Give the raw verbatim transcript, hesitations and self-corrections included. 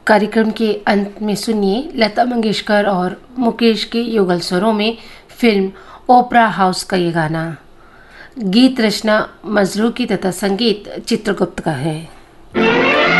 कार्यक्रम के अंत में सुनिए लता मंगेशकर और मुकेश के युगल स्वरों में फिल्म ओपरा हाउस का ये गाना। गीत रचना मजरू की तथा संगीत चित्रगुप्त का है।